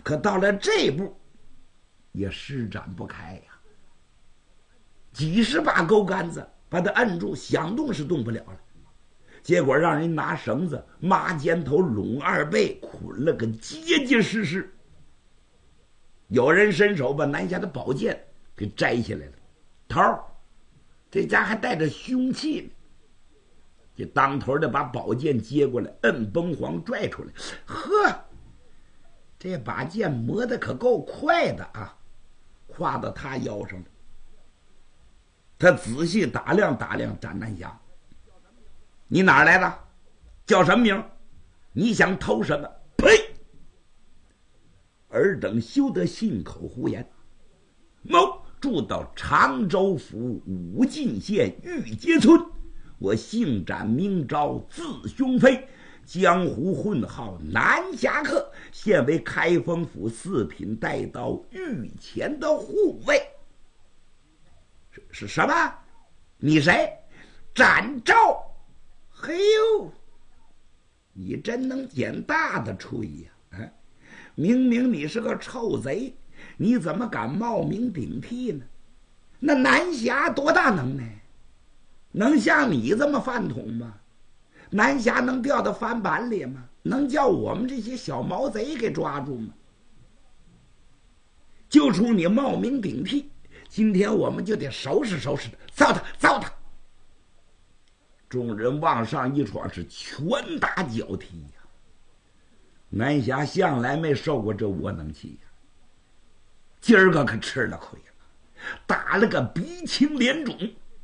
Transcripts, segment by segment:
可到了这步也施展不开呀。几十把钩杆子把他摁住，想动是动不了了。结果让人拿绳子抹肩头拢二背，捆了个结结实实。有人伸手把南下的宝剑给摘下来了，头儿这家还带着凶器呢。这当头的把宝剑接过来，摁崩簧拽出来。呵，这把剑磨得可够快的啊，划到他腰上了。他仔细打量打量展南霞，你哪儿来的？叫什么名？你想偷什么？呸！尔等休得信口胡言。某住到常州府武进县玉阶村，我姓展名昭，字雄飞，江湖混号南侠客，现为开封府四品带刀御前的护卫。是什么？你谁？展昭。嘿呦，你真能捡大的吹呀！明明你是个臭贼，你怎么敢冒名顶替呢？那南侠多大能耐？能像你这么饭桶吗？南侠能掉到翻板里吗？能叫我们这些小毛贼给抓住吗？就冲你冒名顶替，今天我们就得收拾收拾他，糟蹋糟蹋！众人往上一闯，是拳打脚踢呀。南侠向来没受过这窝囊气呀，今儿个可吃了亏了，打了个鼻青脸肿。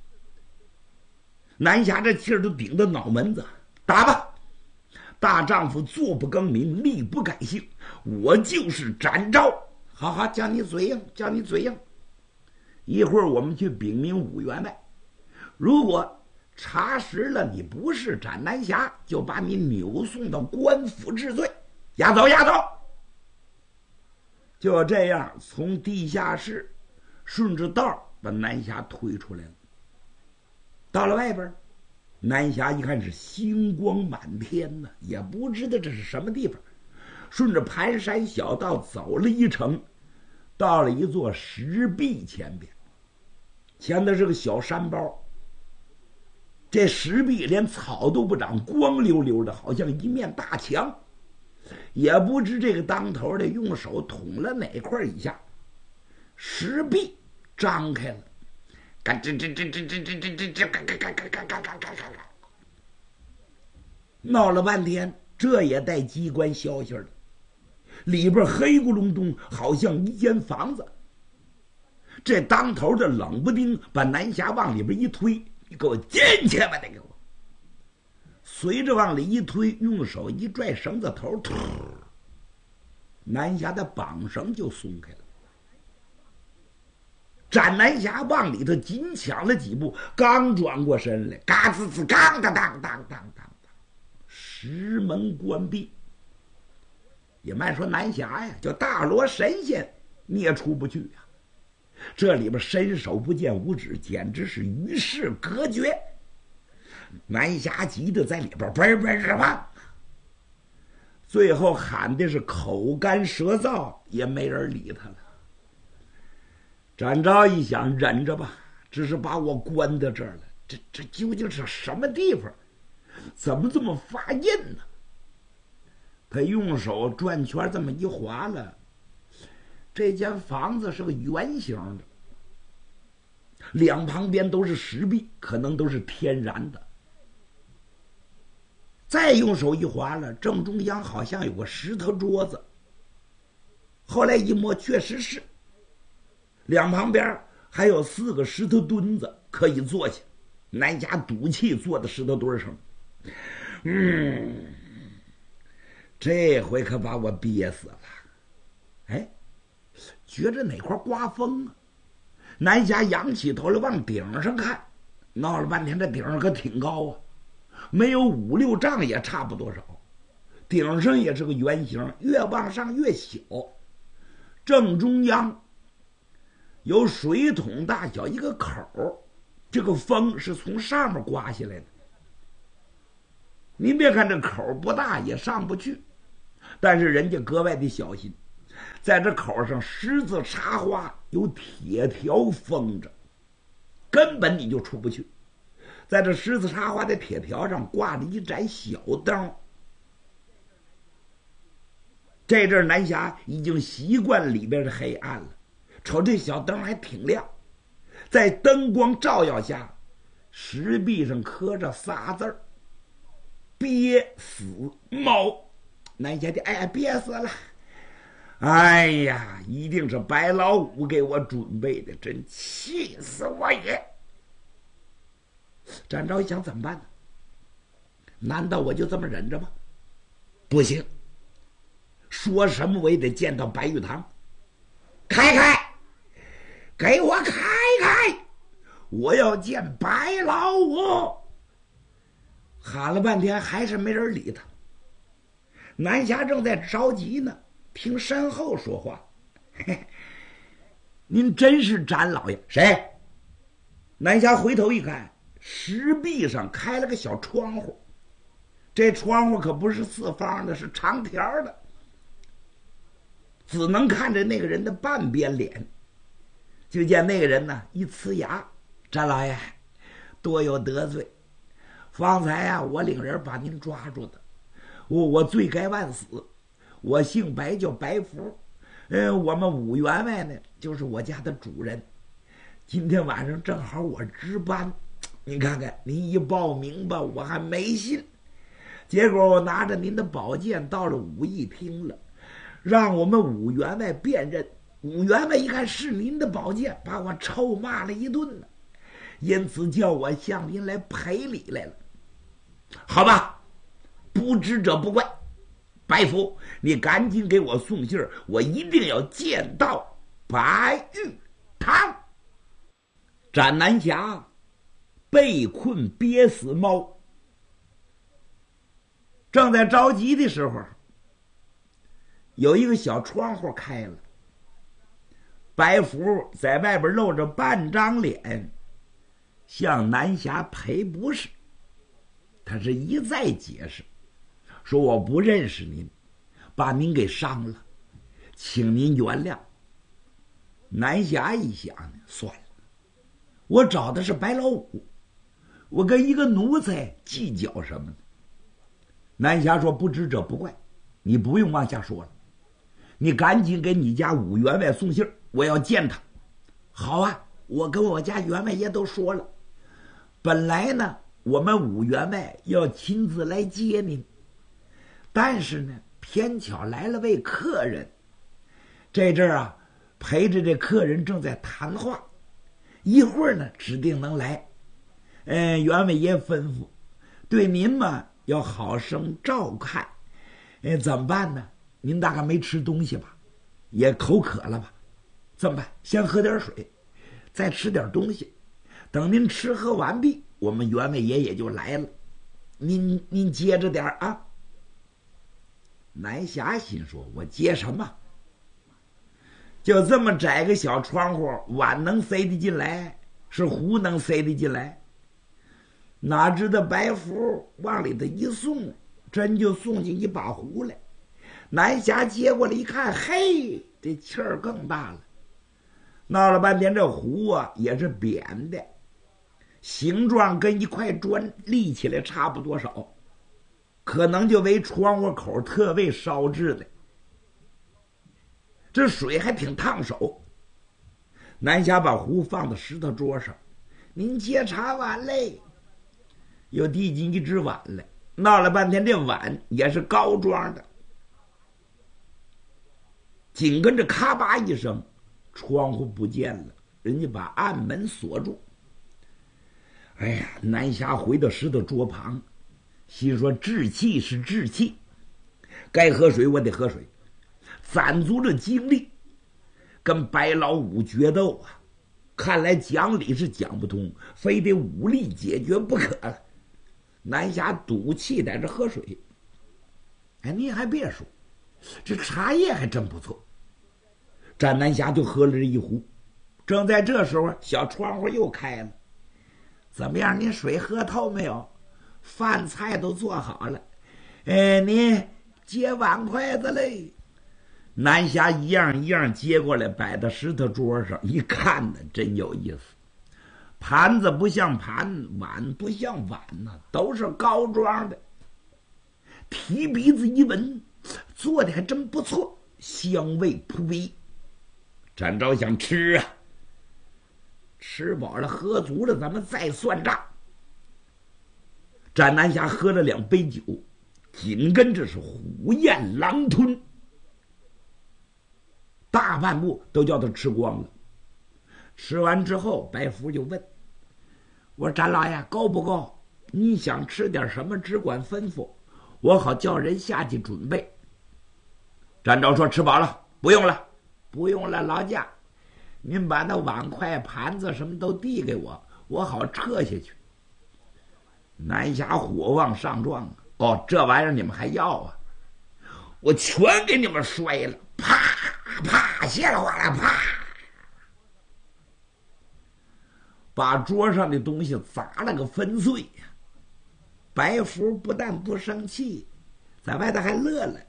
南侠这气儿都顶到脑门子，打吧！大丈夫坐不更名，立不改姓，我就是展昭。好好，叫你嘴硬，叫你嘴硬。一会儿我们去禀明武员外，如果查实了你不是展南侠，就把你扭送到官府治罪。押走，押走！就这样，从地下室顺着道把南侠推出来了。到了外边，南侠一看是星光满天呢，也不知道这是什么地方。顺着盘山小道走了一程，到了一座石壁前边，前头是个小山包。这石壁连草都不长，光溜溜的，好像一面大墙。也不知这个当头的用手捅了哪块一下，石壁张开了，嘎吱吱吱吱吱吱吱吱吱，嘎嘎嘎嘎嘎嘎嘎嘎嘎，闹了半天，这也带机关消息的。里边黑咕隆咚，好像一间房子。这当头的冷不丁把南侠往里边一推，你给我进去吧，得给我。随着往里一推，用手一拽绳子头，南侠的绑绳就松开了。展南侠往里头紧抢了几步，刚转过身来，嘎吱吱，当当当当当当，石门关闭。也慢说南侠呀，就大罗神仙你也出不去呀。这里边伸手不见五指，简直是与世隔绝。南侠急得在里边嘣嘣是吧，最后喊的是口干舌燥，也没人理他了。展昭一想，忍着吧，只是把我关到这儿了，这究竟是什么地方？怎么这么发硬呢？他用手转圈这么一划了，这间房子是个圆形的，两旁边都是石壁，可能都是天然的。再用手一划了，正中央好像有个石头桌子。后来一摸，确实是。两旁边还有4个石头墩子可以坐下。南侠赌气坐在石头墩上。这回可把我憋死了。哎，觉着哪块刮风啊？南侠仰起头来往顶上看，闹了半天这顶上可挺高啊。没有5、6丈也差不多少，顶上也是个圆形，越往上越小。正中央有水桶大小一个口，这个风是从上面刮下来的。您别看这口不大，也上不去，但是人家格外的小心， 在这口上十字插花，有铁条封着，根本你就出不去。在这十字插花的铁条上挂着一盏小灯。这阵南侠已经习惯里边的黑暗了，瞅这小灯还挺亮，在灯光照耀下，石壁上刻着仨字儿：憋死猫。南侠的憋死了！哎呀，一定是白老五给我准备的，真气死我也！展昭一想，怎么办呢？难道我就这么忍着吗？不行，说什么我也得见到白玉堂。开开，给我开开！我要见白老五！喊了半天，还是没人理他。南侠正在着急呢，听身后说话：“嘿，您真是展老爷？谁？”南侠回头一看，石壁上开了个小窗户，这窗户可不是四方的，是长条的，只能看着那个人的半边脸。就见那个人呢，一呲牙：“展老爷，多有得罪。方才啊，我领人把您抓住的，我罪该万死。我姓白，叫白福。我们武员外呢，就是我家的主人。今天晚上正好我值班，您看看，您一报名吧，我还没信。结果我拿着您的宝剑到了武义厅了，让我们武员外辨认。武员外一看是您的宝剑，把我臭骂了一顿呢，因此叫我向您来赔礼来了。好吧，不知者不怪。白福，你赶紧给我送信儿，我一定要见到白玉堂。斩南侠被困憋死猫，正在着急的时候，有一个小窗户开了，白福在外边露着半张脸，向南侠赔不是。他是一再解释，说我不认识您，把您给伤了，请您原谅。南侠一想，算了，我找的是白老五，我跟一个奴才计较什么呢？南侠说：“不知者不怪，你不用往下说了，你赶紧给你家武员外送信，我要见他。”好啊，我跟我家员外爷都说了，本来呢我们武员外要亲自来接您，但是呢偏巧来了位客人，这阵儿啊陪着这客人正在谈话，一会儿呢指定能来。员外爷吩咐对您嘛要好生照看。怎么办呢？您大概没吃东西吧，也口渴了吧？这么办，先喝点水，再吃点东西，等您吃喝完毕，我们员外爷也就来了。您接着点啊。南侠心说：我接什么？就这么窄个小窗户，碗能塞得进来，是壶能塞得进来？哪知道白福往里头一送，真就送进一把壶来。南侠接过来一看，嘿，这气儿更大了。闹了半天，这壶啊也是扁的，形状跟一块砖立起来差不多少，可能就为窗户口特为烧制的。这水还挺烫手。南侠把壶放到石头桌上：您接茶碗嘞。又递进一只碗来，闹了半天，这碗也是高装的。紧跟着咔吧一声，窗户不见了，人家把暗门锁住。哎呀，南侠回到石头桌旁，心说志气是志气，该喝水我得喝水，攒足了精力跟白老五决斗啊！看来讲理是讲不通，非得武力解决不可了。南侠赌气在这喝水。您还别说，这茶叶还真不错。战南侠就喝了这一壶。正在这时候，小窗户又开了。怎么样，您水喝透没有？饭菜都做好了。您接碗筷子嘞。 南侠一样一样接过来，摆到石头桌上，一看呢，真有意思。盘子不像盘，碗不像碗呢，都是高装的。提鼻子一闻，做的还真不错，香味扑鼻。展昭想吃啊，吃饱了喝足了，咱们再算账。展南侠喝了2杯酒，紧跟着是虎咽狼吞，大半部都叫他吃光了。吃完之后，白福就问我说：“展老爷够不够？你想吃点什么，只管吩咐，我好叫人下去准备。”展昭说：“吃饱了，不用了，不用了，老家，您把那碗筷、盘子什么都递给我，我好撤下去。”南侠火往上撞啊！哦，这玩意儿你们还要啊？我全给你们摔了！啪啪，稀里哗啦，啪，把桌上的东西砸了个粉碎呀！白福不但不生气，在外头还乐了。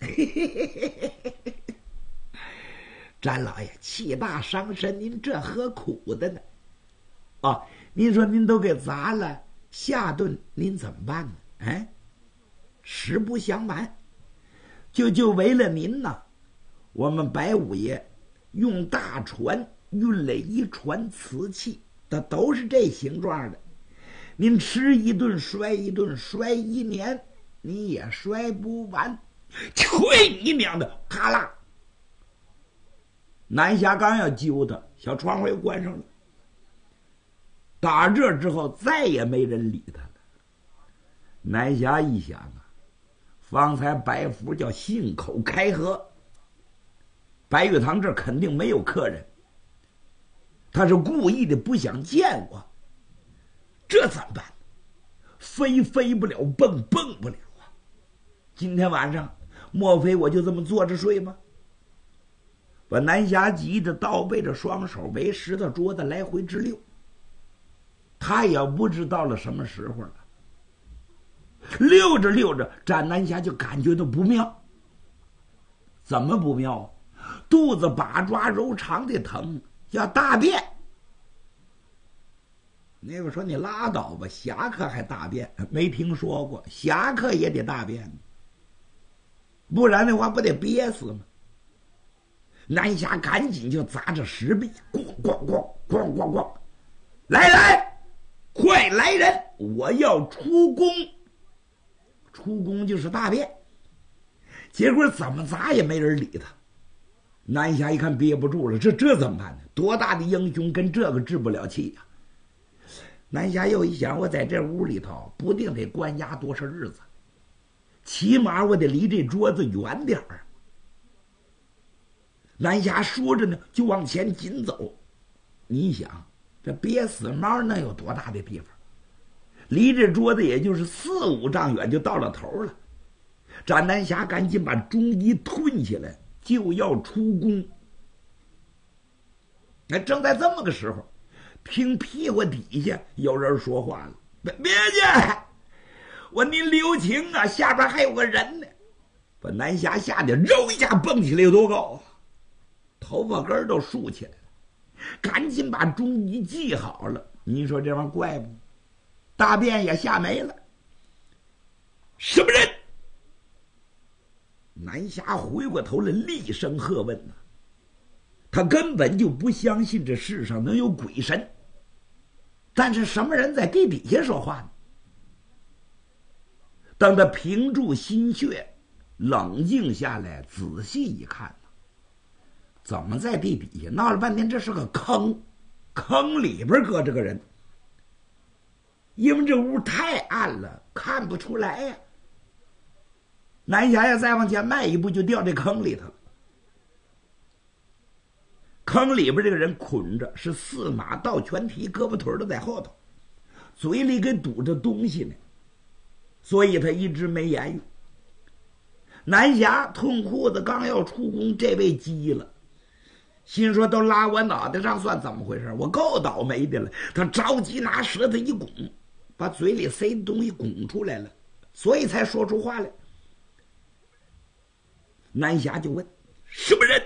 詹老爷气大伤身，您这何苦的呢？哦，您说您都给砸了，下顿您怎么办呢？哎，实不相瞒，就为了您呢，我们白五爷用大船运了一船瓷器，都是这形状的。您吃一顿摔一顿，摔1年你也摔不完。去你娘的！咔啦！南侠刚要揪他，小窗户又关上了。打这之后，再也没人理他了。南侠一想啊，方才白福叫信口开河，白玉堂这肯定没有客人，他是故意的，不想见我。这怎么办？飞不了，蹦不了啊！今天晚上，莫非我就这么坐着睡吗？把南侠急得倒背着双手围石头桌子来回直溜，他也不知道了什么时候了。溜着溜着，展南侠就感觉到不妙。怎么不妙？肚子把抓揉肠的疼，要大便。那个说你拉倒吧，侠客还大便？没听说过，侠客也得大便，不然的话不得憋死吗？南侠赶紧就砸着石壁，咣咣咣咣咣咣，来，快来人！我要出宫。出宫就是大便。结果怎么砸也没人理他。南侠一看憋不住了，这怎么办呢？多大的英雄跟这个治不了气呀！南侠又一想，我在这屋里头不定得关押多少日子，起码我得离这桌子远点儿。南侠说着呢，就往前紧走。你想，这憋死猫能有多大的地方？离这桌子也就是4、5丈远就到了头了。展南侠赶紧把中衣吞起来，就要出宫。那正在这么个时候，听屁股底下有人说话了：“别介，您留情啊，下边还有个人呢。”把南侠吓得肉一下蹦起来有多高啊，头发根都竖起来了，赶紧把中衣系好了。你说这玩意儿怪不？大便也吓没了。什么人？南侠回过头来厉声喝问呢。他根本就不相信这世上能有鬼神，但是什么人在地底下说话呢？等他平住心血，冷静下来，仔细一看，怎么在地底下闹了半天，这是个坑，坑里边搁着个人。因为这屋太暗了，看不出来呀。南侠呀，再往前迈一步就掉这坑里头了。坑里边这个人捆着，是4马倒全蹄，胳膊腿都在后头，嘴里给堵着东西呢，所以他一直没言语。南侠脱裤子刚要出宫，这位急了，心说都拉我脑袋上，算怎么回事？我够倒霉的了。他着急拿舌头一拱，把嘴里塞的东西拱出来了，所以才说出话来。南侠就问：“ 什么人？